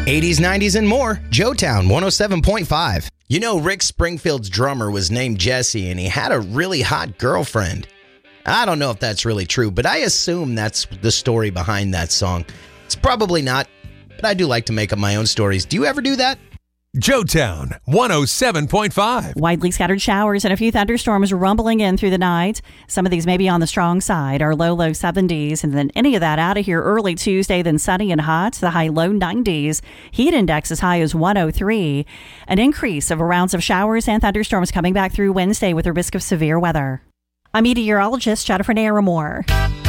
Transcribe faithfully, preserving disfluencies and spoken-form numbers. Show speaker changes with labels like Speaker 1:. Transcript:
Speaker 1: eighties, nineties, and more. Joetown one oh seven point five. You know, Rick Springfield's drummer was named Jesse, and he had a really hot girlfriend. I don't know if that's really true, but I assume that's the story behind that song. It's probably not, but I do like to make up my own stories. Do you ever do that?
Speaker 2: Joetown one oh seven point five.
Speaker 3: Widely scattered showers and a few thunderstorms rumbling in through the night. Some of these may be on the strong side. Our low, low seventies. And then any of that out of here early Tuesday, then sunny and hot. The high, low nineties. Heat index as high as one oh three. An increase of rounds of showers and thunderstorms coming back through Wednesday with a risk of severe weather. I'm meteorologist Jennifer Naramore.